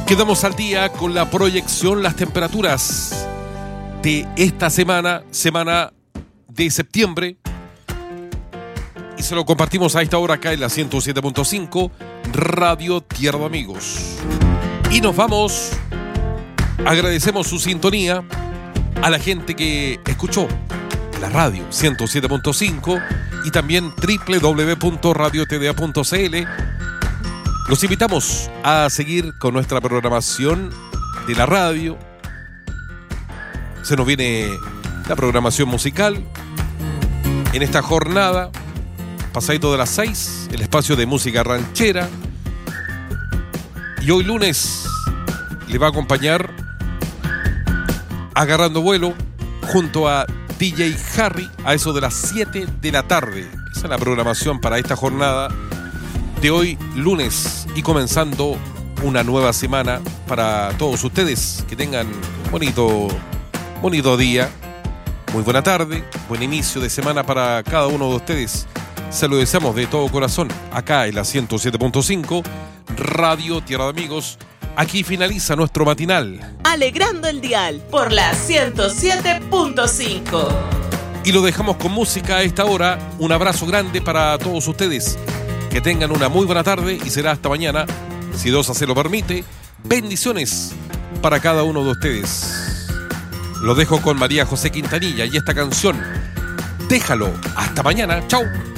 Quedamos al día con la proyección, las temperaturas de esta semana de septiembre. Y se lo compartimos a esta hora acá en la 107.5, Radio Tierra de Amigos. Y nos vamos. Agradecemos su sintonía a la gente que escuchó la radio 107.5 y también www.radiotda.cl. Los invitamos a seguir con nuestra programación de la radio. Se nos viene la programación musical en esta jornada, pasadito de las 6, el espacio de música ranchera. Y hoy lunes le va a acompañar Agarrando Vuelo junto a DJ Harry a eso de las 7 de la tarde. Esa es la programación para esta jornada de hoy lunes y comenzando una nueva semana para todos ustedes. Que tengan bonito día, muy buena tarde, buen inicio de semana para cada uno de ustedes. Se lo deseamos de todo corazón acá en la 107.5 Radio Tierra de Amigos. Aquí finaliza nuestro matinal Alegrando el dial por la 107.5. y lo dejamos con música a esta hora. Un abrazo grande para todos ustedes. Que tengan una muy buena tarde y será hasta mañana, si Dios así lo permite. Bendiciones para cada uno de ustedes. Lo dejo con María José Quintanilla y esta canción, Déjalo. Hasta mañana. Chau.